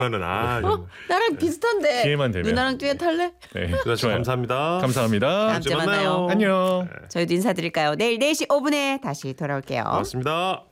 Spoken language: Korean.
저는 나랑 비슷한데. 기회만 되면. 누나랑 듀엣 할래? 네, 좋아요. 감사합니다. 감사합니다. 다음 주에 만나요. 안녕. 저희도 인사드릴까요? 내일 4시 5분에 다시 돌아올게요. 고맙습니다.